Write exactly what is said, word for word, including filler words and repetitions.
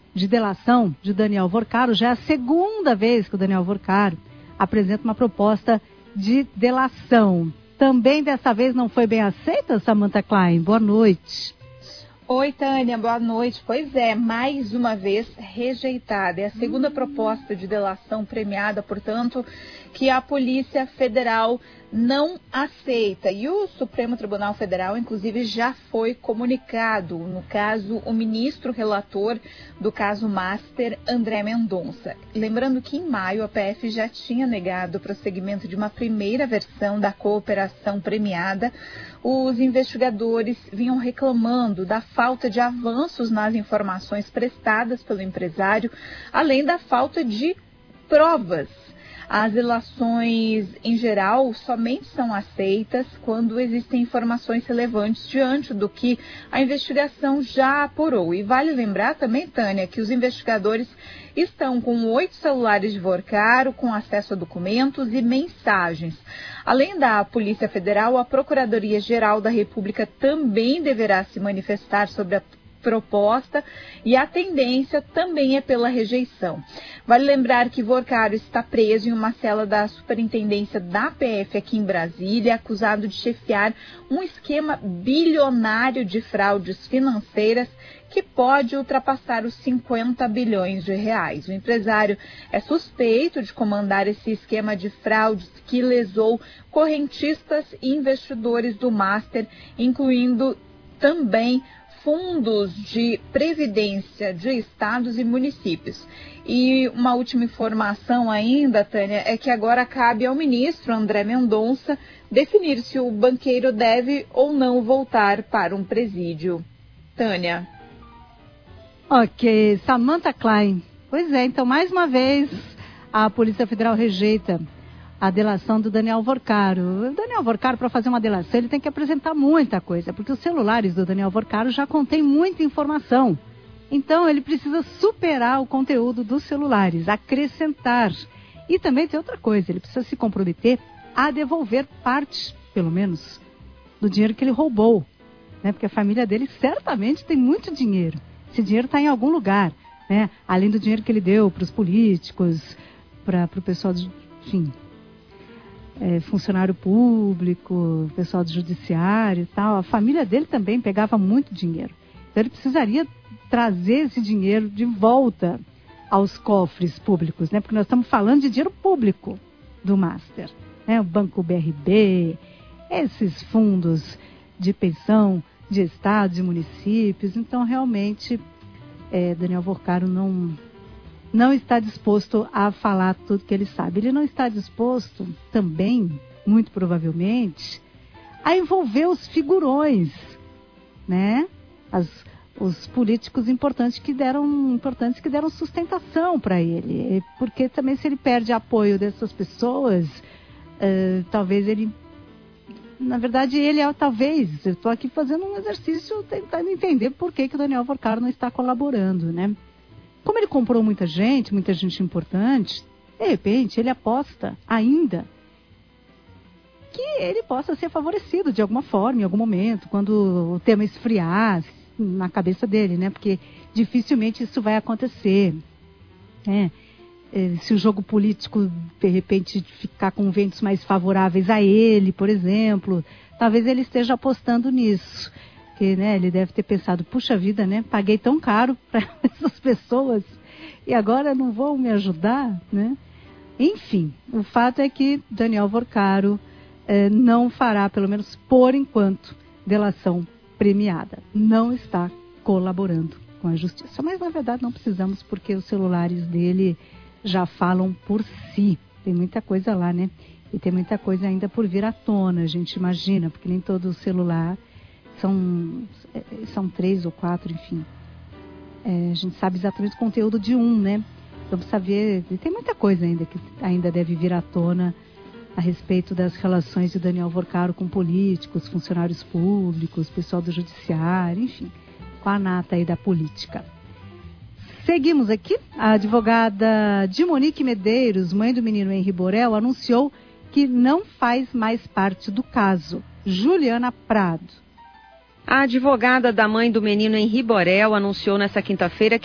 de delação de Daniel Vorcaro. Já é a segunda vez que o Daniel Vorcaro apresenta uma proposta de delação. Também dessa vez não foi bem aceita, Samantha Klein? Boa noite. Oi, Tânia, boa noite. Pois é, mais uma vez rejeitada. É a segunda hum. proposta de delação premiada, portanto, que a Polícia Federal não aceita. E o Supremo Tribunal Federal, inclusive, já foi comunicado. No caso, o ministro relator do caso Master, André Mendonça. Lembrando que em maio a P F já tinha negado o prosseguimento de uma primeira versão da cooperação premiada. Os investigadores vinham reclamando da falta de avanços nas informações prestadas pelo empresário, além da falta de provas. As delações, em geral, somente são aceitas quando existem informações relevantes diante do que a investigação já apurou. E vale lembrar também, Tânia, que os investigadores estão com oito celulares de Vorcaro, com acesso a documentos e mensagens. Além da Polícia Federal, a Procuradoria-Geral da República também deverá se manifestar sobre a proposta e a tendência também é pela rejeição. Vale lembrar que Vorcaro está preso em uma cela da Superintendência da P F aqui em Brasília, acusado de chefiar um esquema bilionário de fraudes financeiras que pode ultrapassar os cinquenta bilhões de reais. O empresário é suspeito de comandar esse esquema de fraudes que lesou correntistas e investidores do Master, incluindo também fundos de previdência de estados e municípios. E uma última informação ainda, Tânia, é que agora cabe ao ministro André Mendonça definir se o banqueiro deve ou não voltar para um presídio. Tânia. Ok, Samantha Klein. Pois é, então mais uma vez a Polícia Federal rejeita a delação do Daniel Vorcaro. O Daniel Vorcaro, para fazer uma delação, ele tem que apresentar muita coisa, porque os celulares do Daniel Vorcaro já contêm muita informação. Então, ele precisa superar o conteúdo dos celulares, acrescentar. E também tem outra coisa, ele precisa se comprometer a devolver parte, pelo menos, do dinheiro que ele roubou. Né? Porque a família dele certamente tem muito dinheiro. Esse dinheiro está em algum lugar, né? Além do dinheiro que ele deu para os políticos, para o pessoal, de, enfim... É, funcionário público, pessoal do judiciário e tal, a família dele também pegava muito dinheiro. Então ele precisaria trazer esse dinheiro de volta aos cofres públicos, né? Porque nós estamos falando de dinheiro público do Master, né? O Banco B R B, esses fundos de pensão de estados e municípios. Então realmente é, Daniel Vorcaro não... não está disposto a falar tudo que ele sabe. Ele não está disposto também, muito provavelmente, a envolver os figurões, né? As, os políticos importantes que deram, importantes que deram sustentação para ele. Porque também se ele perde apoio dessas pessoas, uh, talvez ele... Na verdade, ele é, talvez, eu estou aqui fazendo um exercício tentando entender por que, que o Daniel Vorcaro não está colaborando, né? Como ele comprou muita gente, muita gente importante, de repente ele aposta ainda que ele possa ser favorecido de alguma forma, em algum momento, quando o tema esfriar na cabeça dele, né? Porque dificilmente isso vai acontecer. Né? Se o jogo político, de repente, ficar com ventos mais favoráveis a ele, por exemplo, talvez ele esteja apostando nisso. Porque, né, ele deve ter pensado, puxa vida, né, paguei tão caro para essas pessoas e agora não vão me ajudar, né? Enfim, o fato é que Daniel Vorcaro eh, não fará, pelo menos por enquanto, delação premiada. Não está colaborando com a justiça. Mas, na verdade, não precisamos, porque os celulares dele já falam por si. Tem muita coisa lá, né? E tem muita coisa ainda por vir à tona, a gente imagina, porque nem todo celular... São, são três ou quatro, enfim. É, a gente sabe exatamente o conteúdo de um, né? Então precisa ver. E tem muita coisa ainda que ainda deve vir à tona a respeito das relações de Daniel Vorcaro com políticos, funcionários públicos, pessoal do judiciário, enfim, com a nata aí da política. Seguimos aqui. A advogada de Monique Medeiros, mãe do menino Henri Borel, anunciou que não faz mais parte do caso. Juliana Prado. A advogada da mãe do menino Henri Borel anunciou nesta quinta-feira